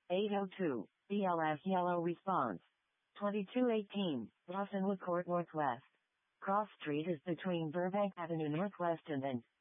802, BLS Yellow Response. 2218, Dawsonwood Court Northwest. Cross Street is between Burbank Avenue Northwest and